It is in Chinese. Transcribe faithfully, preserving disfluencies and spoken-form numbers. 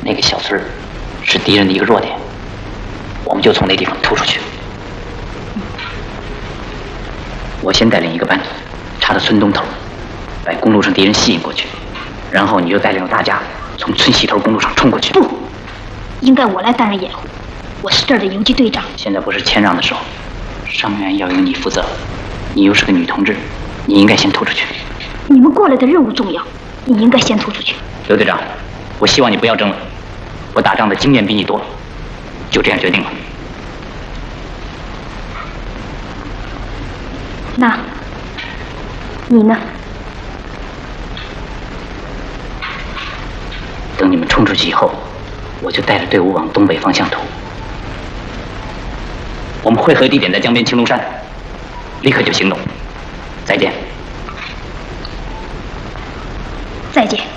那个小村是敌人的一个弱点，我们就从那地方突出去。我先带领一个班，插到村东头，把公路上敌人吸引过去，然后你就带领大家从村西头公路上冲过去。 不，应该我来担任掩护，我是这儿的游击队长。 现在不是谦让的时候，伤员要由你负责，你又是个女同志，你应该先突出去。 你们过来的任务重要，你应该先突出去。 刘队长，我希望你不要争了，我打仗的经验比你多，就这样决定了。 那，你呢？ 等你们冲出去以后，我就带着队伍往东北方向突。我们会合地点在江边青龙山，立刻就行动。再见。 再见。